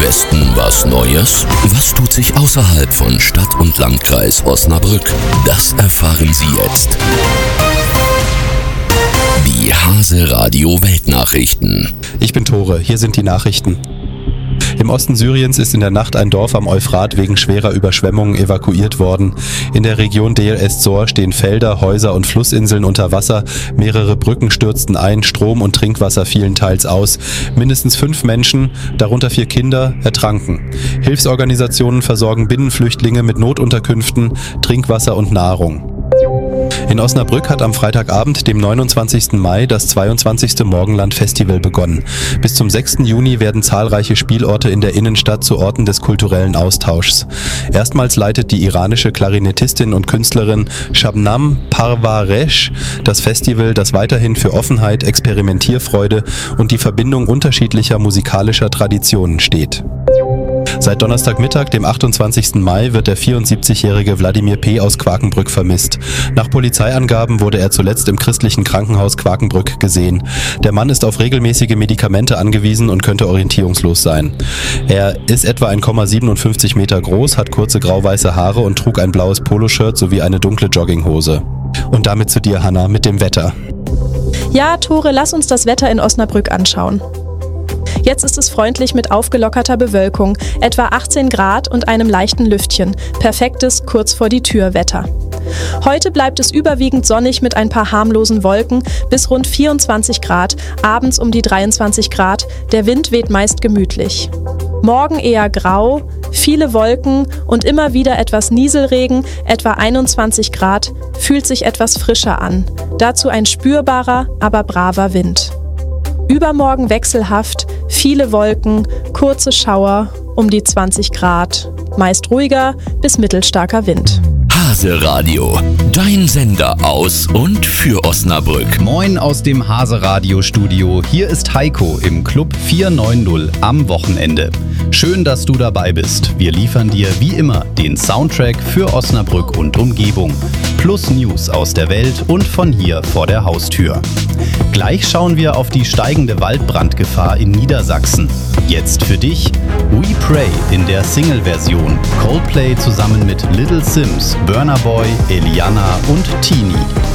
Westen was Neues? Was tut sich außerhalb von Stadt und Landkreis Osnabrück? Das erfahren Sie jetzt. Die Hase Radio Weltnachrichten. Ich bin Tore, hier sind die Nachrichten. Im Osten Syriens ist in der Nacht ein Dorf am Euphrat wegen schwerer Überschwemmungen evakuiert worden. In der Region Deir ez-Zor stehen Felder, Häuser und Flussinseln unter Wasser. Mehrere Brücken stürzten ein, Strom und Trinkwasser fielen teils aus. Mindestens 5 Menschen, darunter 4 Kinder, ertranken. Hilfsorganisationen versorgen Binnenflüchtlinge mit Notunterkünften, Trinkwasser und Nahrung. In Osnabrück hat am Freitagabend, dem 29. Mai, das 22. Morgenland-Festival begonnen. Bis zum 6. Juni werden zahlreiche Spielorte in der Innenstadt zu Orten des kulturellen Austauschs. Erstmals leitet die iranische Klarinettistin und Künstlerin Shabnam Parvaresh das Festival, das weiterhin für Offenheit, Experimentierfreude und die Verbindung unterschiedlicher musikalischer Traditionen steht. Seit Donnerstagmittag, dem 28. Mai, wird der 74-jährige Wladimir P. aus Quakenbrück vermisst. Nach Polizeiangaben wurde er zuletzt im christlichen Krankenhaus Quakenbrück gesehen. Der Mann ist auf regelmäßige Medikamente angewiesen und könnte orientierungslos sein. Er ist etwa 1,57 Meter groß, hat kurze grau-weiße Haare und trug ein blaues Poloshirt sowie eine dunkle Jogginghose. Und damit zu dir, Hanna, mit dem Wetter. Ja, Tore, lass uns das Wetter in Osnabrück anschauen. Jetzt ist es freundlich mit aufgelockerter Bewölkung, etwa 18 Grad und einem leichten Lüftchen. Perfektes kurz-vor-die-Tür-Wetter. Heute bleibt es überwiegend sonnig mit ein paar harmlosen Wolken bis rund 24 Grad, abends um die 23 Grad, der Wind weht meist gemütlich. Morgen eher grau, viele Wolken und immer wieder etwas Nieselregen, etwa 21 Grad, fühlt sich etwas frischer an. Dazu ein spürbarer, aber braver Wind. Übermorgen wechselhaft, viele Wolken, kurze Schauer, um die 20 Grad, meist ruhiger bis mittelstarker Wind. Hase Radio, dein Sender aus und für Osnabrück. Moin aus dem Hase Radio Studio. Hier ist Heiko im Club 490 am Wochenende. Schön, dass du dabei bist. Wir liefern dir wie immer den Soundtrack für Osnabrück und Umgebung. Plus News aus der Welt und von hier vor der Haustür. Gleich schauen wir auf die steigende Waldbrandgefahr in Niedersachsen. Jetzt für dich We Pray in der Single-Version. Coldplay zusammen mit Little Sims, Burna Boy, Eliana und Tini.